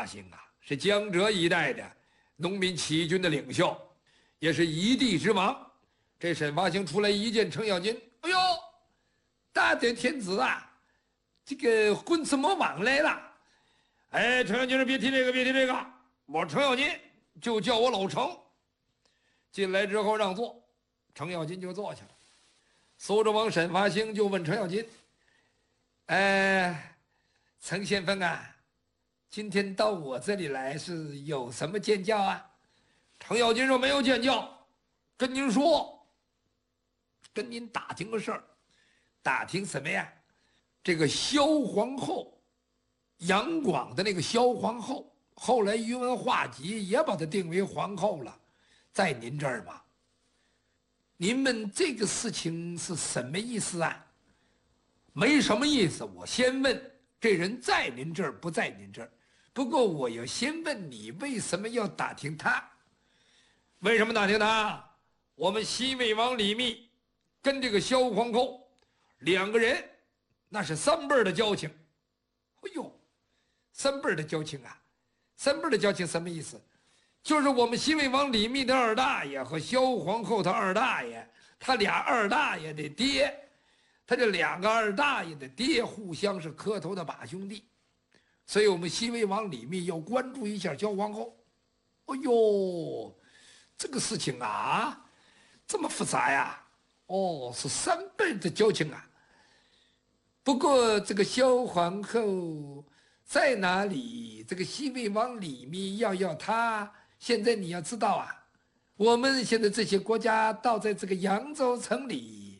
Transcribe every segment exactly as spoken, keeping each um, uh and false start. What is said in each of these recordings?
发兴啊，是江浙一带的农民起义军的领袖，也是一地之王。这沈发兴出来一见程咬金，哎呦，大德天子啊，这个混什么网来了？哎，程咬金说别提这个，别提这个，我程咬金就叫我老程。进来之后让座，程咬金就坐下了。苏州王沈发兴就问程咬金：“哎，程先锋啊，今天到我这里来是有什么见教啊？”程咬金说：“没有见教，跟您说，跟您打听个事儿。打听什么呀？这个萧皇后，杨广的那个萧皇后，后来宇文化及也把她定为皇后了，在您这儿吗？您们这个事情是什么意思啊？”“没什么意思，我先问这人在您这儿不在您这儿。不过我要先问你，为什么要打听他？”“为什么打听他？我们西魏王李密跟这个萧皇后两个人那是三辈儿的交情。”“哎呦，三辈儿的交情啊！三辈儿的交情什么意思？就是我们西魏王李密的二大爷和萧皇后他二大爷，他俩二大爷的爹，他这两个二大爷的爹互相是磕头的把兄弟，所以我们西魏王李密要关注一下萧皇后。”“哎呦，这个事情啊，这么复杂呀？哦，是三辈的交情啊。不过这个萧皇后在哪里？这个西魏王李密要要她。现在你要知道啊，我们现在这些国家倒在这个扬州城里，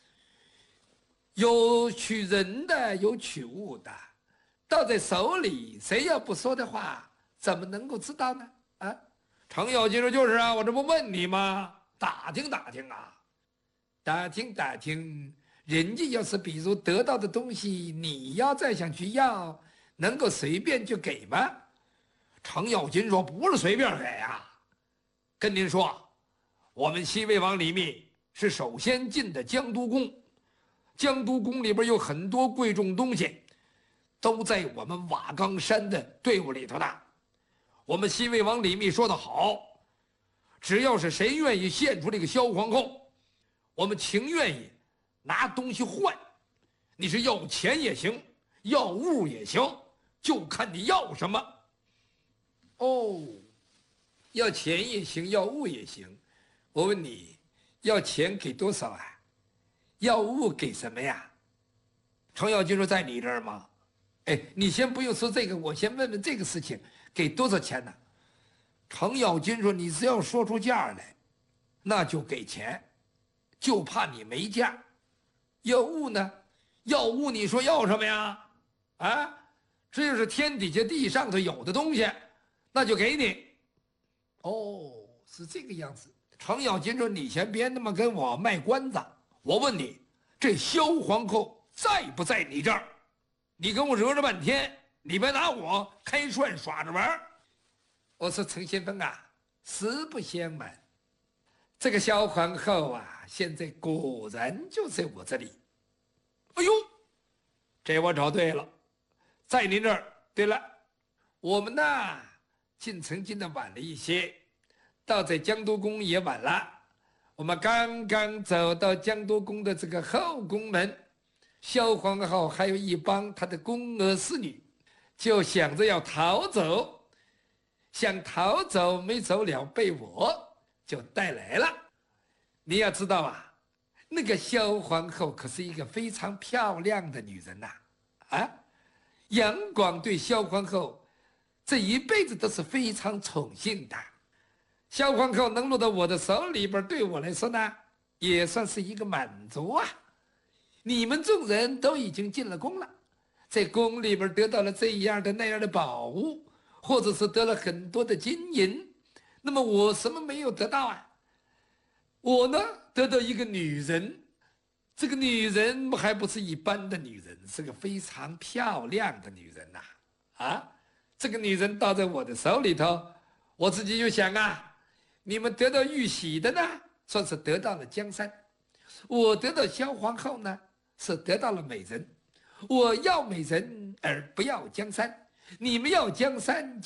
有取人的，有取物的，倒在手里，谁要不说的话，怎么能够知道呢？”“啊，程咬金说就是啊，我这不问你吗？打听打听啊，打听打听，人家要是比如得到的东西，你要再想去要，能够随便就给吗？”程咬金说：“不是随便给啊，跟您说，我们西魏王李密是首先进的江都宫，江都宫里边有很多贵重东西，都在我们瓦岗山的队伍里头呢。我们西魏王李密说得好，只要是谁愿意献出这个萧皇后，我们情愿意拿东西换，你是要钱也行，要物也行，就看你要什么。”“哦，要钱也行，要物也行。我问你，要钱给多少啊？要物给什么呀？”程咬金说：“在你这儿吗？”“哎，你先不用说这个，我先问问这个事情，给多少钱呢？”程咬金说：“你只要说出价来，那就给钱，就怕你没价。要物呢？要物你说要什么呀？啊，这就是天底下地上头有的东西，那就给你。”“哦，是这个样子。”程咬金说：“你先别那么跟我卖关子，我问你，这萧皇后在不在你这儿？你跟我惹了半天，你别拿我开涮耍着玩。”我说：“程先锋啊，实不相瞒，这个萧皇后啊，现在果然就在我这里。”“哎呦，这我找对了，在您这儿。对了，我们呢进城进的晚了一些，到在江都宫也晚了。我们刚刚走到江都宫的这个后宫门，萧皇后还有一帮她的宫娥侍女，就想着要逃走。想逃走没走了，被我就带来了。你要知道啊，那个萧皇后可是一个非常漂亮的女人呐、啊，啊，杨广对萧皇后这一辈子都是非常宠幸的。萧皇后能落到我的手里边，对我来说呢，也算是一个满足啊。你们众人都已经进了宫了，在宫里边得到了这样的那样的宝物，或者是得了很多的金银，那么我什么没有得到啊？我呢，得到一个女人，这个女人还不是一般的女人，是个非常漂亮的女人呐、啊！啊，这个女人倒在我的手里头，我自己就想啊，你们得到玉玺的呢，算是得到了江山；我得到萧皇后呢，是得到了美人。我要美人而不要江山，你们要江山。